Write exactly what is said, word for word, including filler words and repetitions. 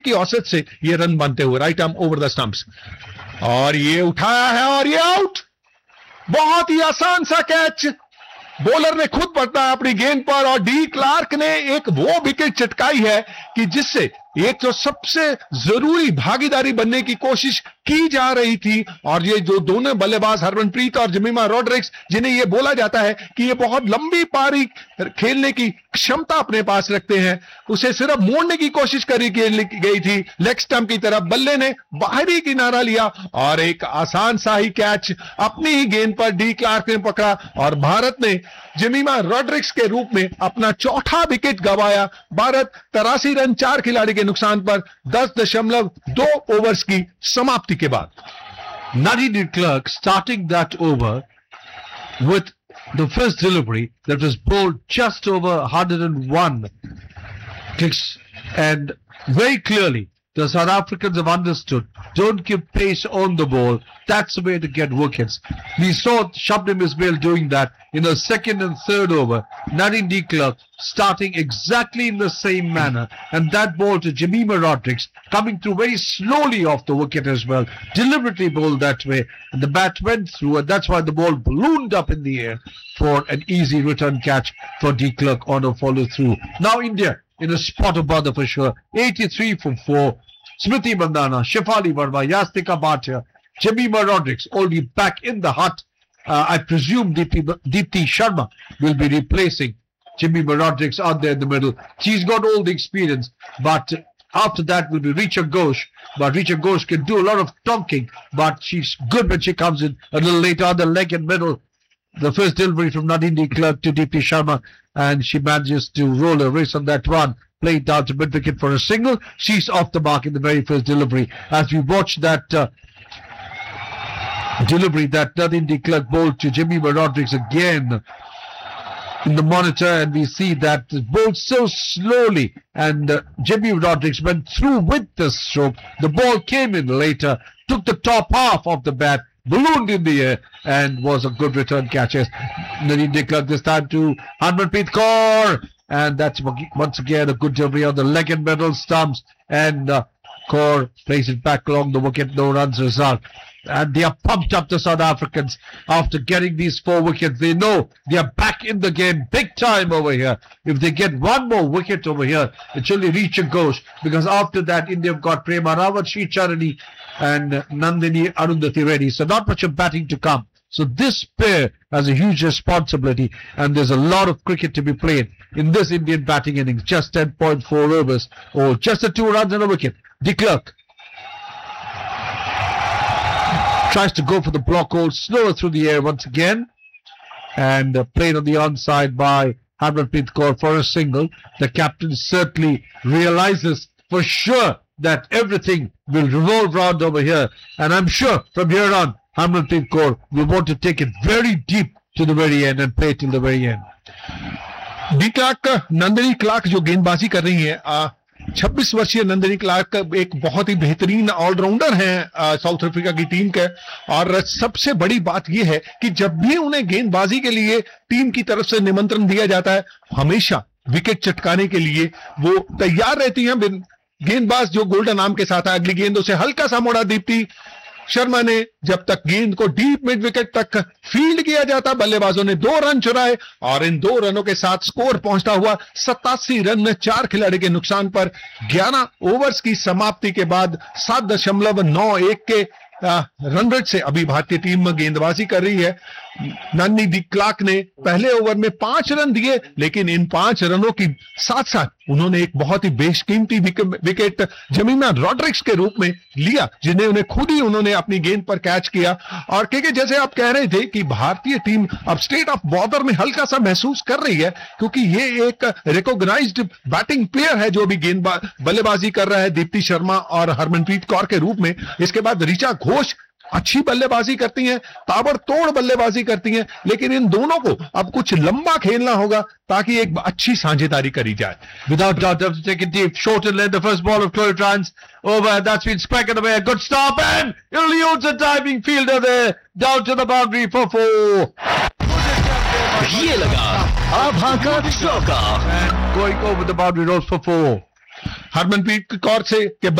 की औसत से ये रन बनते हुए right arm over the stumps, और ये उठाया है और ये आउट। बहुत ही आसान सा कैच, बॉलर ने खुद पड़ता है अपनी गेंद पर, और डी क्लार्क ने एक वो विकेट चटकाई है कि जिससे एक जो सबसे जरूरी भागीदारी बनने की कोशिश की जा रही थी, और ये जो दोनों बल्लेबाज हरमनप्रीत और जमीमा रॉड्रिक्स, जिन्हें ये बोला जाता है कि ये बहुत लंबी पारी खेलने की क्षमता अपने पास रखते हैं, उसे सिर्फ मोड़ने की कोशिश करी गई थी लेग स्टंप की तरफ। बल्ले ने बाहरी किनारा लिया और एक आसान सा ही कैच अपनी ही गेंद पर डी क्लार्क ने पकड़ा, और भारत ने जमीमा रॉड्रिक्स के रूप में अपना चौथा विकेट गंवाया। भारत तिरासी रन चार खिलाड़ी के नुकसान पर दस दशमलव दो ओवर्स की समाप्ति के बाद। Nadine de Klerk starting that over with the first delivery that was bowled just over one hundred one kicks, and very clearly the South Africans have understood, don't give pace on the ball, that's the way to get wickets. We saw Shabnim Ismail doing that in the second and third over. Nadine de Klerk starting exactly in the same manner, and that ball to Jemima Rodrigues coming through very slowly off the wicket as well, deliberately bowled that way, and the bat went through, and that's why the ball ballooned up in the air for an easy return catch for de Klerk on a follow through. Now India in a spot of bother for sure. eighty-three for four. Smriti Mandhana, Shefali Verma, Yastika Bhatia, Jemima Rodrigues all be back in the hut. Uh, I presume Deepti, Deepti Sharma will be replacing Jemima Rodrigues out there in the middle. She's got all the experience, but after that will be Richa Ghosh. But Richa Ghosh can do a lot of tonking, but she's good when she comes in a little later on the leg and middle. The first delivery from Nadine de Klerk to Deepti Sharma, and she manages to roll a race on that one, play it down to mid-wicket for a single. She's off the mark in the very first delivery. As we watch that uh, delivery that Nadine de Klerk bowled to Jemima Rodrigues again in the monitor, and we see that it's bowled so slowly, and uh, Jemima Rodrigues went through with the stroke. The ball came in later, took the top half of the bat, ballooned in the air, and was a good return catch. Nadine de Klerk this time to Harmanpreet Kaur, and that's once again a good delivery on the leg and middle stumps, and uh, Kaur plays it back along the wicket, no runs result. And they are pumped up, the South Africans, after getting these four wickets. They know they are back in the game big time over here. If they get one more wicket over here, it's only Richa Ghosh, because after that India have got Prema Rawat, Sri Charani and Nandini Arundhati Reddy. So not much of batting to come. So this pair has a huge responsibility, and there's a lot of cricket to be played in this Indian batting innings. Just ten point four overs, or just a two runs and a wicket. De Klerk tries to go for the block hole, slower through the air once again, and uh, played on the onside by Harmanpreet Kaur for a single. The captain certainly realizes for sure that everything will revolve round over here, and I'm sure from here on Harmanpreet Kaur will want to take it very deep to the very end and play till the very end. De Klerk, Nandini Clark जो गेंदबाजी कर रही है, छब्बीस वर्षीय Nandini Clark एक बहुत ही बेहतरीन ऑलराउंडर हैं साउथ अफ्रीका की टीम के, और सबसे बड़ी बात यह है कि जब भी उन्हें गेंदबाजी के लिए टीम की तरफ से निमंत्रण दिया जाता है, हमेशा विकेट चटकाने के लिए वो तैयार रहती हैं। गेंदबाज जो गोल्डन आर्म के साथ है, अगली गेंदों से हल्का सा मोड़ा दीप्ति शर्मा ने, जब तक गेंद को डीप मिड विकेट तक फील्ड किया जाता, बल्लेबाजों ने दो रन चुराए, और इन दो रनों के साथ स्कोर पहुंचता हुआ सतासी रन में चार खिलाड़ी के नुकसान पर ग्यारह ओवर्स की समाप्ति के बाद सात दशमलव नौ एक के रन रेट से अभी भारतीय टीम गेंदबाजी कर रही है। नंदिनी डी क्लार्क ने पहले ओवर में पांच रन दिए, लेकिन इन पांच रनों की साथ साथ उन्होंने एक बहुत ही बेशकीमती विकेट जमीमा रॉड्रिक्स के रूप में लिया, जिन्हें उन्हें खुद ही उन्होंने अपनी गेंद पर कैच किया। और क्योंकि जैसे आप कह रहे थे कि भारतीय टीम अब स्टेट ऑफ बॉर्डर में हल्का सा महसूस कर रही है, क्योंकि ये एक रिकॉग्नाइज्ड बैटिंग प्लेयर है जो अभी गेंद बल्लेबाजी कर रहा है दीप्ति शर्मा और हरमनप्रीत कौर के रूप में। इसके बाद ऋचा घोष अच्छी बल्लेबाजी करती हैं, ताबड़तोड़ बल्लेबाजी करती हैं, लेकिन इन दोनों को अब कुछ लंबा खेलना होगा ताकि एक अच्छी साझेदारी करी जाए। Without doubt, they have to take it deep. Short and led the first ball of Chloe Trans over. That's been speckled away. A good stop, and eludes a diving fielder there down to the boundary for four. ये लगा आभा का चौका, and going over the boundary rolls for four. Harmanpreet Kaur से कि